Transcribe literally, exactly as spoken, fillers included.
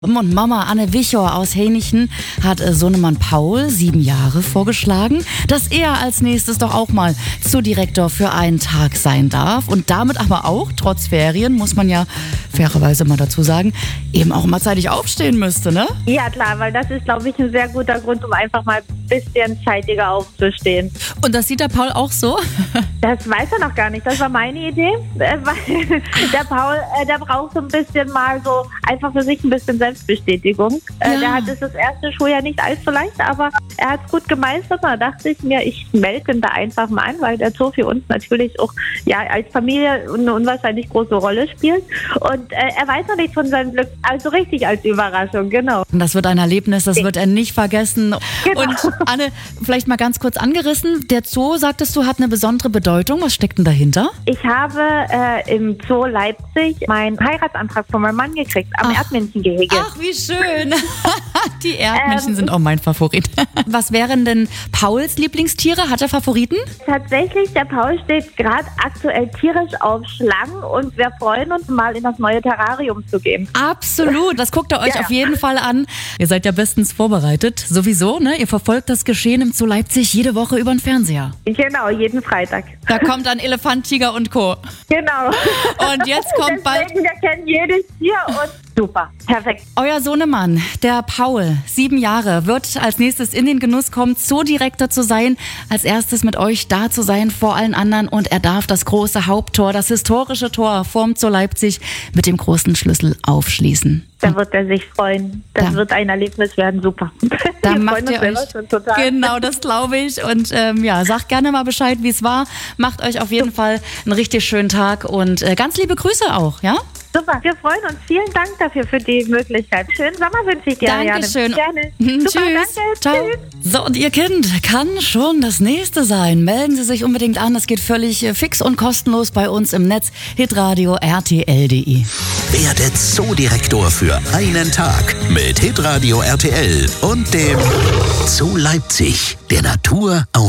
Und Mama Anne Wichor aus Hänichen hat Sohnemann Paul, sieben Jahre, vorgeschlagen, dass er als nächstes doch auch mal Zoodirektor für einen Tag sein darf und damit aber auch, trotz Ferien, muss man ja fairerweise mal dazu sagen, eben auch mal zeitig aufstehen müsste, ne? Ja klar, weil das ist, glaube ich, ein sehr guter Grund, um einfach mal ein bisschen zeitiger aufzustehen. Und das sieht der Paul auch so? Das weiß er noch gar nicht, das war meine Idee. Äh, weil der Paul, äh, der braucht so ein bisschen mal so einfach für sich ein bisschen Selbstbestätigung. Äh, Ja. Der hat es das erste Schuljahr nicht allzu leicht, aber er hat es gut gemeistert. Da dachte ich mir, ich melde ihn da einfach mal an, weil der Zoo für uns natürlich auch ja als Familie eine unwahrscheinlich große Rolle spielt. Und äh, er weiß noch nichts von seinem Glück, also richtig als Überraschung, genau. Und das wird ein Erlebnis, das wird er nicht vergessen. Genau. Und Anne, vielleicht mal ganz kurz angerissen, der Zoo, sagtest du, hat eine besondere Bedeutung. Was steckt denn dahinter? Ich habe äh, im Zoo Leipzig meinen Heiratsantrag von meinem Mann gekriegt, am Ach. Erdmännchengehege. Ach, wie schön. Die Erdmännchen Ähm. sind auch mein Favorit. Was wären denn Pauls Lieblingstiere? Hat er Favoriten? Tatsächlich, der Paul steht gerade aktuell tierisch auf Schlangen und wir freuen uns mal in das neue Terrarium zu gehen. Absolut, das guckt ihr euch Ja, auf ja. jeden Fall an. Ihr seid ja bestens vorbereitet, sowieso, ne? Ihr verfolgt das Geschehen im Zoo Leipzig jede Woche über den Fernseher. Genau, jeden Freitag. Da kommt dann Elefant, Tiger und Co. Genau. Und jetzt kommt bald Deswegen, wir kennen jedes Tier und super, perfekt. euer Sohnemann, der Paul, sieben Jahre, wird als nächstes in den Genuss kommen, Zoodirektor zu sein, als erstes mit euch da zu sein vor allen anderen, und er darf das große Haupttor, das historische Tor vorm Zoo Leipzig mit dem großen Schlüssel aufschließen. Da wird er sich freuen. Das Da- wird ein Erlebnis werden, super. Da wir macht freuen uns ihr selber euch, schon total. genau, das glaube ich. Und ähm, ja, sagt gerne mal Bescheid, wie es war. Macht euch auf jeden Fall einen richtig schönen Tag und äh, ganz liebe Grüße auch, ja? Super, wir freuen uns. Vielen Dank dafür für die Möglichkeit. Schönen Sommer wünsche ich dir, Dankeschön. Ariane. Gerne. Mhm, Super, Tschüss. danke. Ciao. Tschüss. So, und Ihr Kind kann schon das nächste sein. Melden Sie sich unbedingt an. Es geht völlig äh, fix und kostenlos bei uns im Netz. Hitradio R T L punkt de. Werde Zoodirektor für einen Tag mit Hitradio R T L und dem Zoo Leipzig, der Natur auf